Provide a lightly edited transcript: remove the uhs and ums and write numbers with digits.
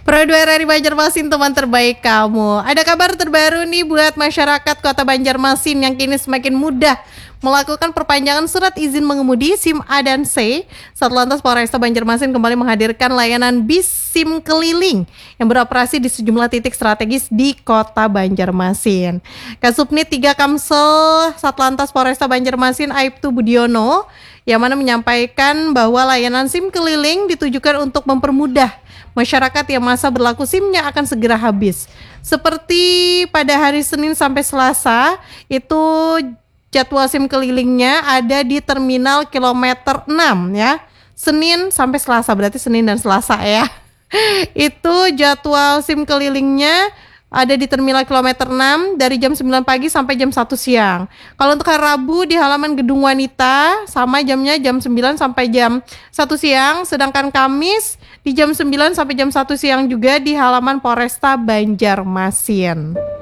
Pro 2 RRI Banjarmasin, teman terbaik kamu. Ada kabar terbaru nih buat masyarakat Kota Banjarmasin yang kini semakin mudah melakukan perpanjangan surat izin mengemudi SIM A dan C. Satlantas Polresta Banjarmasin kembali menghadirkan layanan bis SIM keliling yang beroperasi di sejumlah titik strategis di Kota Banjarmasin. Kasubnit 3 Kamsel Satlantas Polresta Banjarmasin Aibtu Budiono yang mana menyampaikan bahwa layanan SIM keliling ditujukan untuk mempermudah masyarakat yang masa berlaku SIM-nya akan segera habis. Seperti pada hari Senin sampai Selasa, itu jadwal SIM kelilingnya ada di terminal kilometer 6 ya. Senin sampai Selasa, berarti Senin dan Selasa ya. Itu jadwal SIM kelilingnya ada di terminal kilometer 6 dari jam 9 pagi sampai jam 1 siang. Kalau untuk hari Rabu di halaman Gedung Wanita sama jamnya jam 9 sampai jam 1 siang. Sedangkan Kamis di jam 9 sampai jam 1 siang juga di halaman Polresta Banjarmasin.